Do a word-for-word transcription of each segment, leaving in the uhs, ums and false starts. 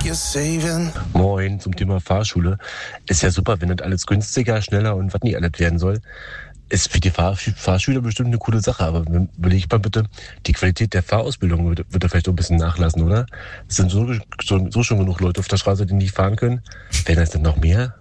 Moin, zum Thema Fahrschule. Ist ja super, wenn das alles günstiger, schneller und was nicht alles werden soll. Ist für die Fahr- Fahrschüler bestimmt eine coole Sache, aber überleg mal bitte, die Qualität der Fahrausbildung wird, wird da vielleicht auch ein bisschen nachlassen, oder? Es sind so, so, so schon genug Leute auf der Straße, die nicht fahren können. Werden das denn noch mehr?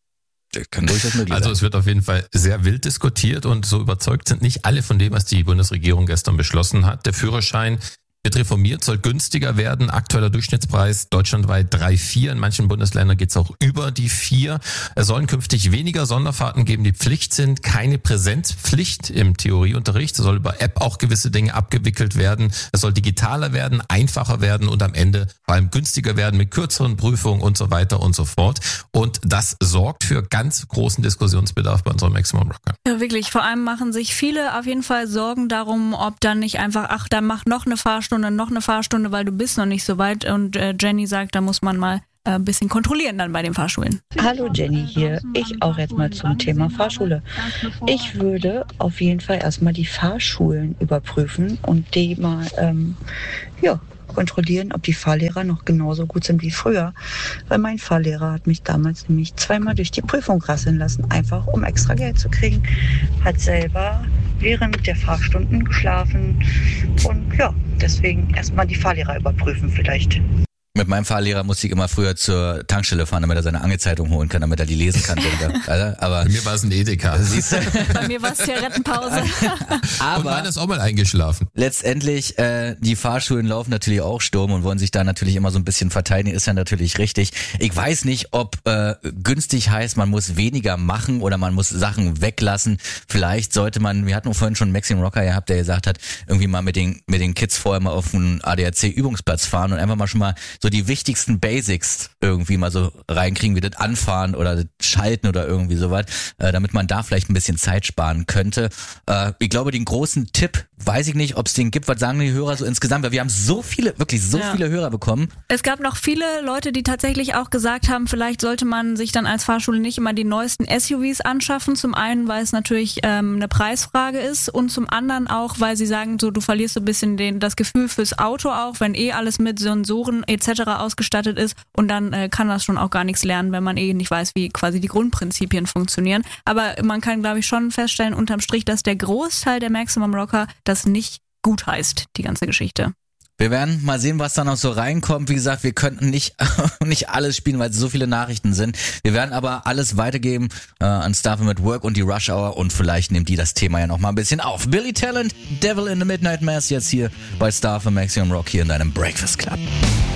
Also es wird auf jeden Fall sehr wild diskutiert und so überzeugt sind nicht alle von dem, was die Bundesregierung gestern beschlossen hat. Der Führerschein wird reformiert, soll günstiger werden. Aktueller Durchschnittspreis deutschlandweit drei Komma vier. In manchen Bundesländern geht es auch über die vier. Es sollen künftig weniger Sonderfahrten geben, die Pflicht sind. Keine Präsenzpflicht im Theorieunterricht. Es soll über App auch gewisse Dinge abgewickelt werden. Es soll digitaler werden, einfacher werden und am Ende vor allem günstiger werden mit kürzeren Prüfungen und so weiter und so fort. Und das sorgt für ganz großen Diskussionsbedarf bei unserem Maximum Rocker. Ja, wirklich. Vor allem machen sich viele auf jeden Fall Sorgen darum, ob dann nicht einfach, ach, da macht noch eine Fahrstunde, noch eine Fahrstunde, weil du bist noch nicht so weit. Und äh, Jenny sagt, da muss man mal äh, ein bisschen kontrollieren dann bei den Fahrschulen. Hallo Jenny hier. Ich auch jetzt mal zum Thema Fahrschule. Ich würde auf jeden Fall erstmal die Fahrschulen überprüfen und die mal, ähm, ja, kontrollieren, ob die Fahrlehrer noch genauso gut sind wie früher. Weil mein Fahrlehrer hat mich damals nämlich zweimal durch die Prüfung rasseln lassen, einfach um extra Geld zu kriegen. Hat selber während der Fahrstunden geschlafen und ja, deswegen erstmal die Fahrlehrer überprüfen vielleicht. Mit meinem Fahrlehrer musste ich immer früher zur Tankstelle fahren, damit er seine Angelzeitung holen kann, damit er die lesen kann. Also, aber bei mir war es ein Edeka. Siehst du? Bei mir war es Zigarettenpause. Aber und meiner ist auch mal eingeschlafen. Letztendlich, äh, die Fahrschulen laufen natürlich auch Sturm und wollen sich da natürlich immer so ein bisschen verteidigen, ist ja natürlich richtig. Ich weiß nicht, ob äh, günstig heißt, man muss weniger machen oder man muss Sachen weglassen. Vielleicht sollte man, wir hatten vorhin schon Maxim Rocker gehabt, der gesagt hat, irgendwie mal mit den mit den Kids vorher mal auf einen A D A C-Übungsplatz fahren und einfach mal schon mal so die wichtigsten Basics irgendwie mal so reinkriegen, wie das Anfahren oder das Schalten oder irgendwie sowas, äh, damit man da vielleicht ein bisschen Zeit sparen könnte. Äh, ich glaube, den großen Tipp, weiß ich nicht, ob es den gibt, was sagen die Hörer so insgesamt, weil wir haben so viele, wirklich so ja. viele Hörer bekommen. Es gab noch viele Leute, die tatsächlich auch gesagt haben, vielleicht sollte man sich dann als Fahrschule nicht immer die neuesten S U Vs anschaffen. Zum einen, weil es natürlich ähm, eine Preisfrage ist und zum anderen auch, weil sie sagen, so du verlierst so ein bisschen den, das Gefühl fürs Auto auch, wenn eh alles mit Sensoren et cetera ausgestattet ist und dann äh, kann das schon auch gar nichts lernen, wenn man eh nicht weiß, wie quasi die Grundprinzipien funktionieren. Aber man kann, glaube ich, schon feststellen, unterm Strich, dass der Großteil der Maximum Rocker das nicht gut heißt, die ganze Geschichte. Wir werden mal sehen, was da noch so reinkommt. Wie gesagt, wir könnten nicht nicht alles spielen, weil es so viele Nachrichten sind. Wir werden aber alles weitergeben äh, an Starfm mit Work und die Rush Hour und vielleicht nehmen die das Thema ja noch mal ein bisschen auf. Billy Talent, Devil in the Midnight Mass jetzt hier bei Starfm Maximum Rock hier in deinem Breakfast Club.